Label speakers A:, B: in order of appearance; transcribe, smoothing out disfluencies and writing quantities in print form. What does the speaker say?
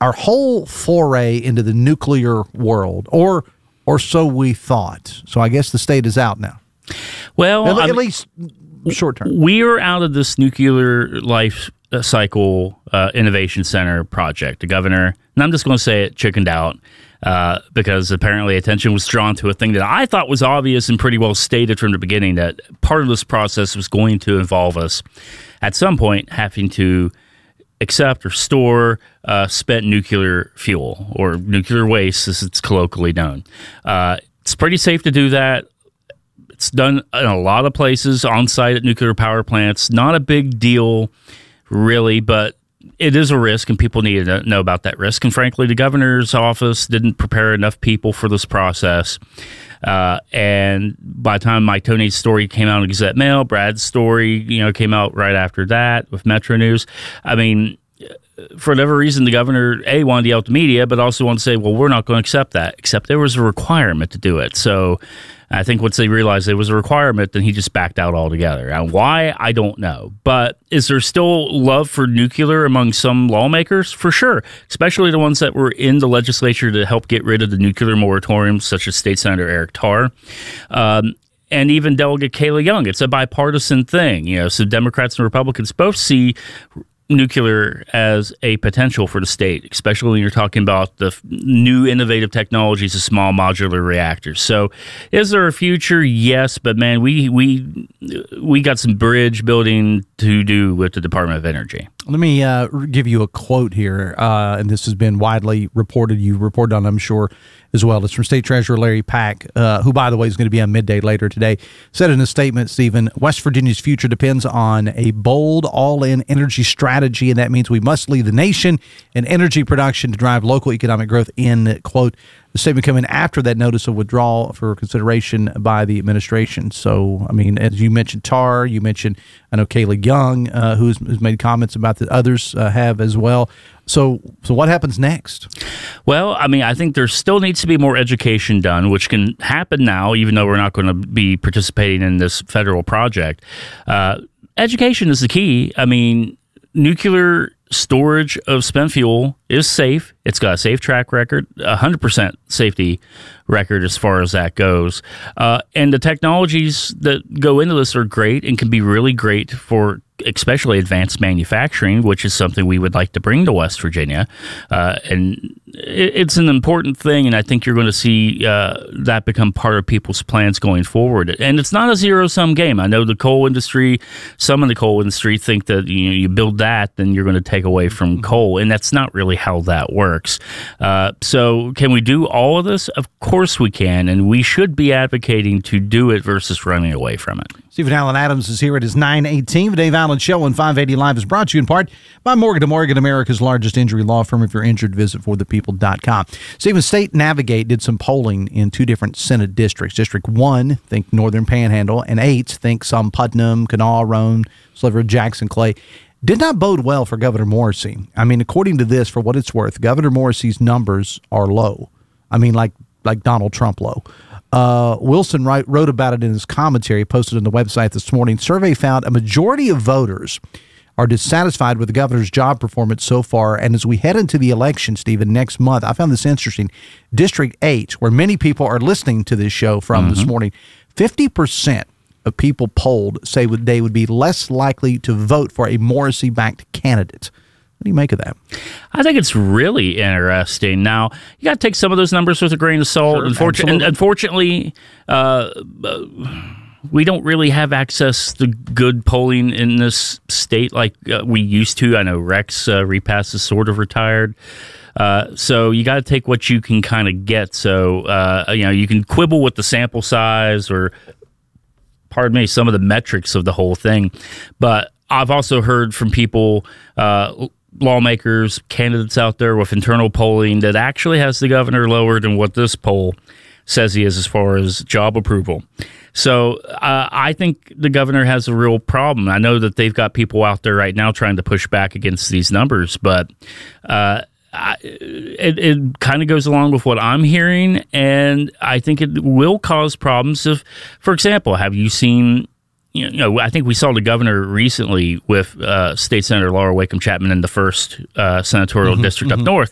A: our whole foray into the nuclear world, or so we thought. So I guess the state is out now.
B: Well,
A: at least short term.
B: We are out of this nuclear life cycle innovation center project. The governor, and I'm just going to say it, chickened out because apparently attention was drawn to a thing that I thought was obvious and pretty well stated from the beginning, that part of this process was going to involve us at some point having to accept or store spent nuclear fuel, or nuclear waste as it's colloquially known. It's pretty safe to do that. It's done in a lot of places on site at nuclear power plants. Not a big deal, really, but it is a risk, and people need to know about that risk. And frankly, the governor's office didn't prepare enough people for this process. And by the time Mike Tony's story came out in Gazette Mail, Brad's story, came out right after that with Metro News. I mean, for whatever reason, the governor, wanted to yell at the media, but also wanted to say, well, we're not going to accept that, except there was a requirement to do it. So I think once they realized there was a requirement, then he just backed out altogether. And why, I don't know. But is there still love for nuclear among some lawmakers? For sure, especially the ones that were in the legislature to help get rid of the nuclear moratorium, such as State Senator Eric Tarr. And even Delegate Kayla Young. It's a bipartisan thing. So Democrats and Republicans both see nuclear as a potential for the state, especially when you're talking about the new innovative technologies of small modular reactors. So is there a future? Yes, but man, we got some bridge building to do with the Department of Energy.
A: Let me give you a quote here, and this has been widely reported. You reported on, I'm sure, as well. It's from State Treasurer Larry Pack, who, by the way, is going to be on Midday later today. Said in a statement, Stephen, West Virginia's future depends on a bold, all-in energy strategy, and that means we must lead the nation in energy production to drive local economic growth, in quote. The statement coming after that notice of withdrawal for consideration by the administration. So, I mean, as you mentioned, Tarr, you mentioned, I know Kayla Young, who's made comments about that. Others have as well. So what happens next?
B: Well, I mean, I think there still needs to be more education done, which can happen now, even though we're not going to be participating in this federal project. Education is the key. I mean, nuclear storage of spent fuel is safe. It's got a safe track record, 100% safety record as far as that goes. And the technologies that go into this are great and can be really great for especially advanced manufacturing, which is something we would like to bring to West Virginia. And it's an important thing, and I think you're going to see that become part of people's plans going forward. And it's not a zero-sum game. I know the coal industry, some in the coal industry think that you build that, then you're going to take away from coal, and that's not really how that works. So can we do all of this? Of course we can, and we should be advocating to do it versus running away from it.
A: Stephen Allen Adams is here at his 9:18. The Dave Allen Show on 580 Live is brought to you in part by Morgan & Morgan, America's largest injury law firm. If you're injured, visit forthepeople.com. Stephen, State Navigate did some polling in two different Senate districts. District 1, think Northern Panhandle, and 8, think some Putnam, Kanawha, Roan, Sliver, Jackson, Clay. Did not bode well for Governor Morrisey. I mean, according to this, for what it's worth, Governor Morrisey's numbers are low. I mean, like Donald Trump low. Wilson wrote about it in his commentary posted on the website this morning. Survey found a majority of voters are dissatisfied with the governor's job performance so far. And as we head into the election, Stephen, next month, I found this interesting. District 8, where many people are listening to this show from this morning, 50% of people polled say they would be less likely to vote for a Morrisey-backed candidate. What do you make of that?
B: I think it's really interesting. Now, you got to take some of those numbers with a grain of salt.
A: Sure,
B: Unfortunately, we don't really have access to good polling in this state like we used to. I know Rex Repass is sort of retired. So you got to take what you can kind of get. So, you can quibble with the sample size or, pardon me, some of the metrics of the whole thing. But I've also heard from people, lawmakers, candidates out there with internal polling that actually has the governor lower than what this poll says he is as far as job approval. So I think the governor has a real problem. I know that they've got people out there right now trying to push back against these numbers, but it kind of goes along with what I'm hearing, and I think it will cause problems. If, for example, have you seen... I think we saw the governor recently with State Senator Laura Wacom Chapman in the first senatorial district up north.